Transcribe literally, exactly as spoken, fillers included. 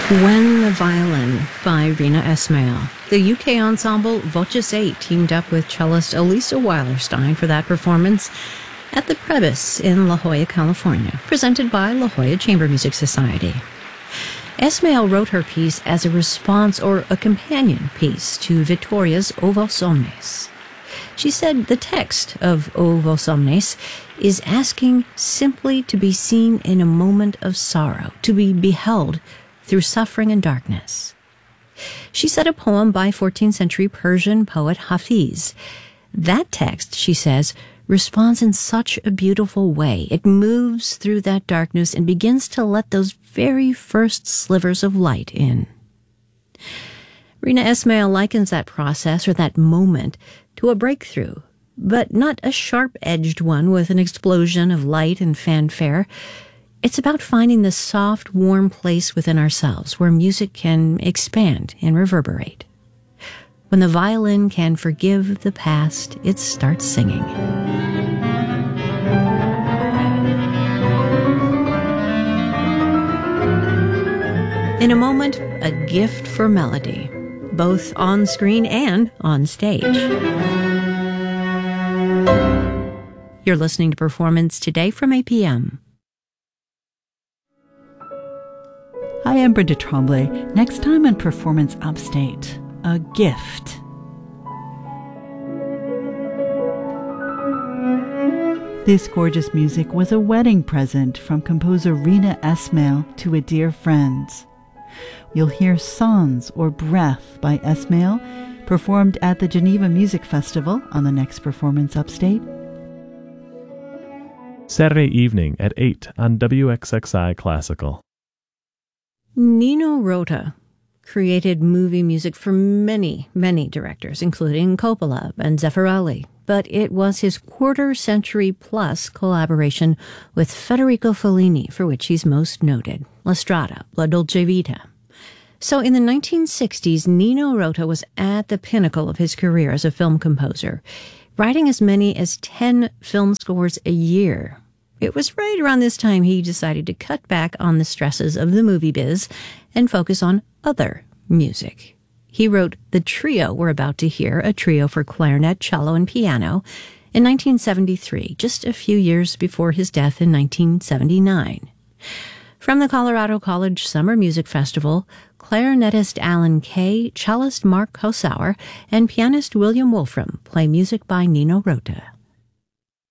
When the Violin by Rina Ismail. The U K ensemble Voces eight teamed up with cellist Elisa Weilerstein for that performance at the Prebys in La Jolla, California, presented by La Jolla Chamber Music Society. Ismail wrote her piece as a response or a companion piece to Victoria's O Vos Omnes. She said the text of O Vos Omnes is asking simply to be seen in a moment of sorrow, to be beheld through suffering and darkness. She said a poem by fourteenth century Persian poet Hafiz. That text, she says, responds in such a beautiful way. It moves through that darkness and begins to let those very first slivers of light in. Rina Ismail likens that process or that moment to a breakthrough, but not a sharp-edged one with an explosion of light and fanfare. It's about finding the soft, warm place within ourselves where music can expand and reverberate. When the violin can forgive the past, it starts singing. In a moment, a gift for melody, both on screen and on stage. You're listening to Performance Today from A P M. Hi, I'm Brenda Tremblay. Next time on Performance Upstate, a gift. This gorgeous music was a wedding present from composer Rina Ismail to a dear friend. You'll hear Songs or Breath by Ismail, performed at the Geneva Music Festival on the next Performance Upstate. Saturday evening at eight on W X X I Classical. Nino Rota created movie music for many, many directors, including Coppola and Zeffirelli. But it was his quarter-century-plus collaboration with Federico Fellini for which he's most noted, La Strada, La Dolce Vita. So in the nineteen sixties, Nino Rota was at the pinnacle of his career as a film composer, writing as many as ten film scores a year. It was right around this time he decided to cut back on the stresses of the movie biz and focus on other music. He wrote the trio we're about to hear, a trio for clarinet, cello, and piano, in nineteen seventy-three, just a few years before his death in nineteen seventy-nine. From the Colorado College Summer Music Festival, clarinetist Alan Kay, cellist Mark Kosauer, and pianist William Wolfram play music by Nino Rota.